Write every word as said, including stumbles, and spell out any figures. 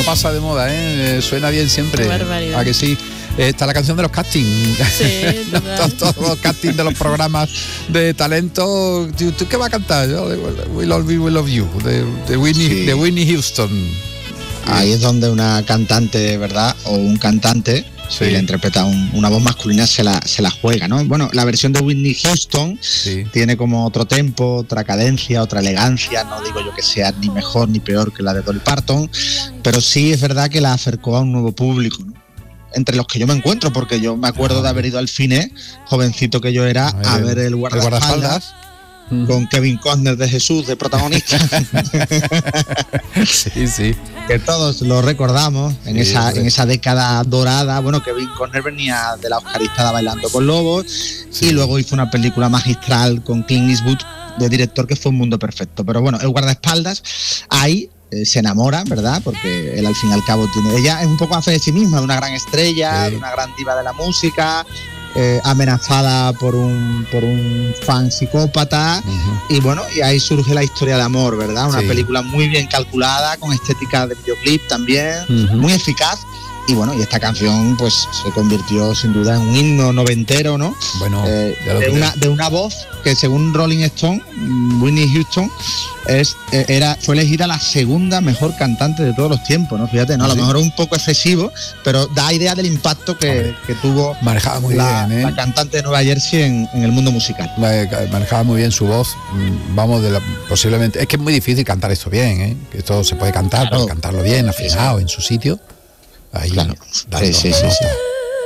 no pasa de moda, ¿eh? Suena bien siempre. Qué barbaridad. ¿A que sí? Está la canción de los castings. Sí, todos, todos los castings de los programas de talento. ¿Tú, tú qué vas a cantar? Yo, We Love You, We Love You, de, de, Whitney, Sí. de Whitney Houston. Ahí es donde una cantante, ¿verdad? O un cantante, Sí. si le interpreta un- una voz masculina, se la, se la juega, ¿no? Bueno, la versión de Whitney Houston Sí. tiene como otro tempo, otra cadencia, otra elegancia. No digo yo que sea ni mejor ni peor que la de Dolly Parton, pero sí es verdad que la acercó a un nuevo público, ¿no? Entre los que yo me encuentro, porque yo me acuerdo de haber ido al cine, jovencito que yo era, a ver el guardaespaldas, con Kevin Costner de Jesús de protagonista. Sí, sí. Que todos lo recordamos en, Sí, esa, hombre. en esa década dorada. Bueno, Kevin Costner venía de la Oscaristada Bailando con Lobos, Sí. y luego hizo una película magistral con Clint Eastwood de director que fue Un Mundo Perfecto. Pero bueno, el guardaespaldas ahí eh, se enamora, ¿verdad? Porque él al fin y al cabo tiene, ella es un poco a fe de sí misma, de una gran estrella, Sí. de una gran diva de la música, eh, amenazada por un, por un fan psicópata. Ujú. Y bueno, y ahí surge la historia de amor, ¿verdad? Una Sí. película muy bien calculada, con estética de videoclip también, Ujú. muy eficaz. Y bueno, y esta canción pues se convirtió sin duda en un himno noventero, ¿no? Bueno, Eh, ya lo de, creo. una, de una voz que según Rolling Stone, mm, Whitney Houston, es, eh, era, fue elegida la segunda mejor cantante de todos los tiempos, ¿no? Fíjate, ¿no? A lo Sí. mejor es un poco excesivo, pero da idea del impacto que, Hombre, que tuvo manejaba muy la, bien, ¿eh? la cantante de Nueva Jersey en, en el mundo musical. La- manejaba muy bien su voz. Mm, Vamos, de la, posiblemente. Es que es muy difícil cantar esto bien, ¿eh? Que esto se puede cantar, Claro. pero cantarlo bien, afinado, en su sitio. Ahí, Claro. dando Sí, sí, sí, nota. sí.